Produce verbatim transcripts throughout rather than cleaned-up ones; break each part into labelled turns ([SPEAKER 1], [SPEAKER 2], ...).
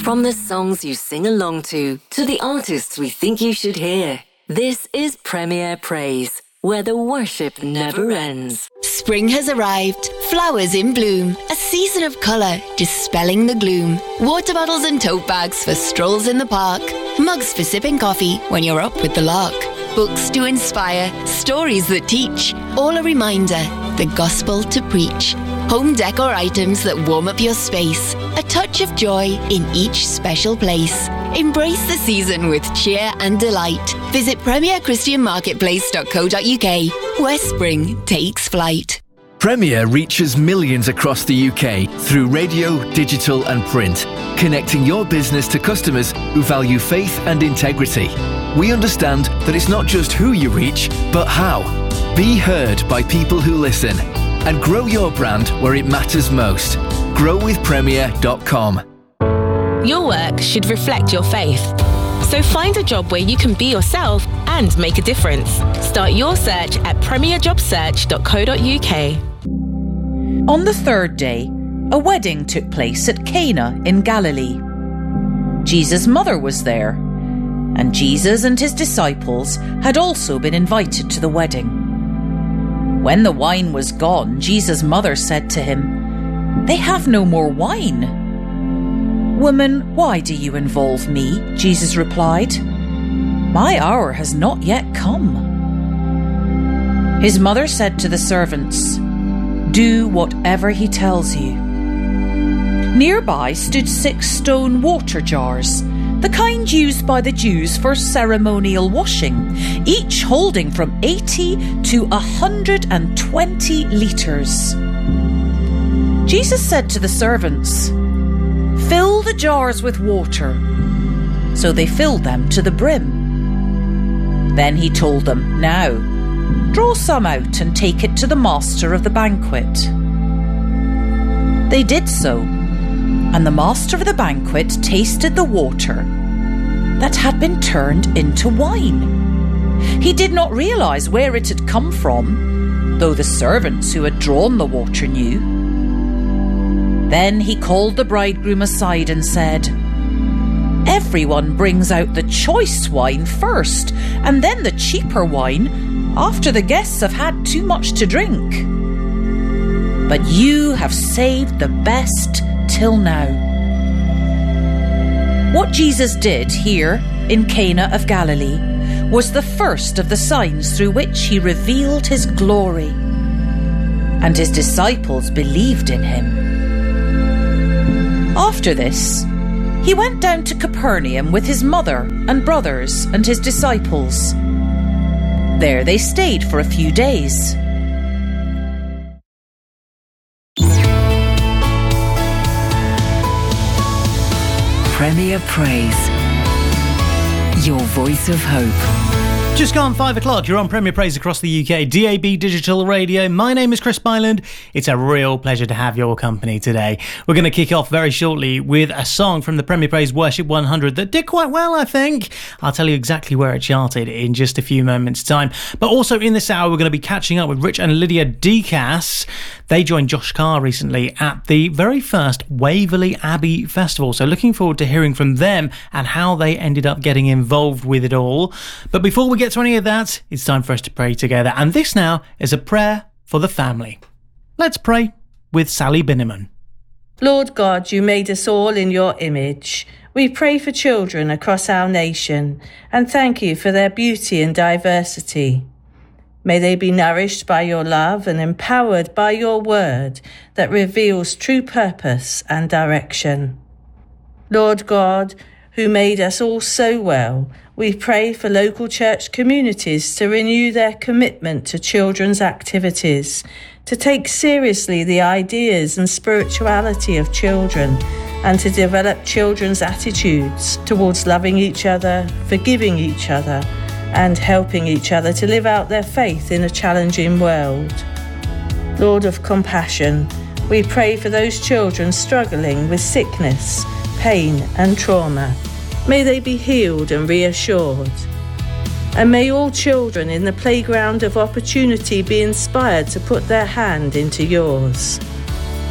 [SPEAKER 1] From the songs you sing along to, to the artists we think you should hear. This is Premier Praise, where the worship never ends.
[SPEAKER 2] Spring has arrived, flowers in bloom, a season of colour dispelling the gloom. Water bottles and tote bags for strolls in the park, mugs for sipping coffee when you're up with the lark. Books to inspire, stories that teach, all a reminder, the gospel to preach. Home decor items that warm up your space, a touch of joy in each special place. Embrace the season with cheer and delight. Visit premier christian marketplace dot co dot uk, where spring takes flight.
[SPEAKER 3] Premier reaches millions across the U K through radio, digital and print, connecting your business to customers who value faith and integrity. We understand that it's not just who you reach, but how. Be heard by people who listen, and grow your brand where it matters most. grow with premier dot com.
[SPEAKER 4] Your work should reflect your faith. So find a job where you can be yourself and make a difference. Start your search at premier job search dot co dot uk.
[SPEAKER 5] On the third day, a wedding took place at Cana in Galilee. Jesus' mother was there, and Jesus and his disciples had also been invited to the wedding. When the wine was gone, Jesus' mother said to him, "They have no more wine." "Woman, why do you involve me?" Jesus replied. "My hour has not yet come." His mother said to the servants, "Do whatever he tells you." Nearby stood six stone water jars, the kind used by the Jews for ceremonial washing, each holding from eighty to one hundred twenty litres. Jesus said to the servants, "Fill the jars with water." So they filled them to the brim. Then he told them, "Now, draw some out and take it to the master of the banquet." They did so, and the master of the banquet tasted the water that had been turned into wine. He did not realise where it had come from, though the servants who had drawn the water knew. Then he called the bridegroom aside and said, "Everyone brings out the choice wine first, and then the cheaper wine after the guests have had too much to drink. But you have saved the best till now." What Jesus did here in Cana of Galilee was the first of the signs through which he revealed his glory, and his disciples believed in him. After this, he went down to Capernaum with his mother and brothers and his disciples. There they stayed for a few days.
[SPEAKER 1] Premier Praise, your voice of hope.
[SPEAKER 6] Just gone five o'clock, you're on Premier Praise across the U K, D A B Digital Radio. My name is Chris Byland. It's a real pleasure to have your company today. We're going to kick off very shortly with a song from the Premier Praise Worship one hundred that did quite well, I think. I'll tell you exactly where it charted in just a few moments' time. But also in this hour, we're going to be catching up with Rich and Lydia Decas. They joined Josh Carr recently at the very first Waverley Abbey Festival. So looking forward to hearing from them and how they ended up getting involved with it all. But before we get to any of that, it's time for us to pray together. And this now is a prayer for the family. Let's pray with Sally Binneman.
[SPEAKER 7] Lord God, you made us all in your image. We pray for children across our nation and thank you for their beauty and diversity. May they be nourished by your love and empowered by your word that reveals true purpose and direction. Lord God, who made us all so well, we pray for local church communities to renew their commitment to children's activities, to take seriously the ideas and spirituality of children, and to develop children's attitudes towards loving each other, forgiving each other, and helping each other to live out their faith in a challenging world. Lord of compassion, we pray for those children struggling with sickness, pain and trauma. May they be healed and reassured. And may all children in the playground of opportunity be inspired to put their hand into yours.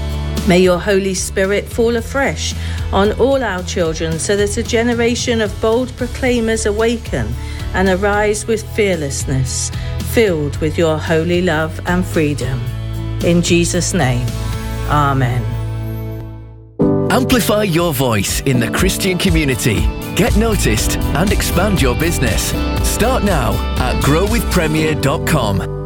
[SPEAKER 7] May your Holy Spirit fall afresh on all our children so that a generation of bold proclaimers awaken and arise with fearlessness, filled with your holy love and freedom. In Jesus' name, Amen.
[SPEAKER 3] Amplify your voice in the Christian community. Get noticed and expand your business. Start now at grow with premier dot com.